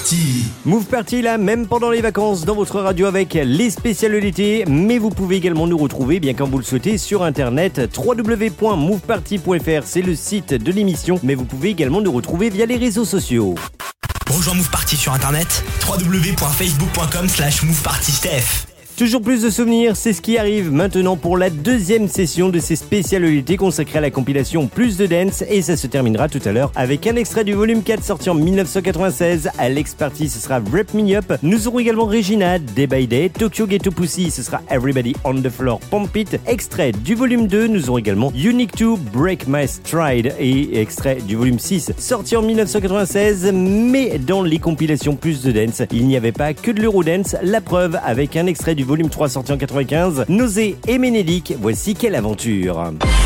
Move Party là, même pendant les vacances, dans votre radio avec les spécialités. Mais vous pouvez également nous retrouver, bien quand vous le souhaitez, sur internet. www.moveparty.fr, c'est le site de l'émission. Mais vous pouvez également nous retrouver via les réseaux sociaux. Rejoins Move Party sur internet. www.facebook.com/movepartysteph. Toujours plus de souvenirs, c'est ce qui arrive maintenant pour la deuxième session de ces spécialités consacrées à la compilation Plus de Dance, et ça se terminera tout à l'heure avec un extrait du volume 4 sorti en 1996. Alex Party, ce sera Wrap Me Up. Nous aurons également Regina, Day by Day. Tokyo Ghetto Pussy, ce sera Everybody on the Floor, Pump It. Extrait du volume 2, nous aurons également Unique 2, Break My Stride, et extrait du volume 6 sorti en 1996. Mais dans les compilations Plus de Dance, il n'y avait pas que de l'Eurodance. La preuve avec un extrait du volume 3 sorti en 95, Nausée et Ménélique. Voici quelle aventure.